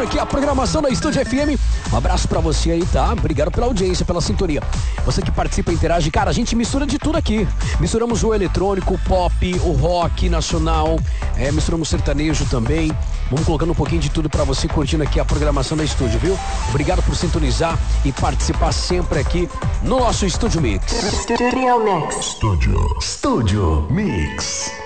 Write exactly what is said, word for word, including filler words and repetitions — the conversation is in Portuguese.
aqui a programação da Estúdio F M. Um abraço pra você aí, tá? Obrigado pela audiência, pela sintonia. Você que participa, interage. Cara, a gente mistura de tudo aqui. Misturamos o eletrônico, o pop, o rock nacional, é, misturamos sertanejo também. Vamos colocando um pouquinho de tudo pra você curtindo aqui a programação da Estúdio, viu? Obrigado por sintonizar e participar sempre aqui no nosso Estúdio Mix. Studio Mix. Estúdio. Estúdio Mix.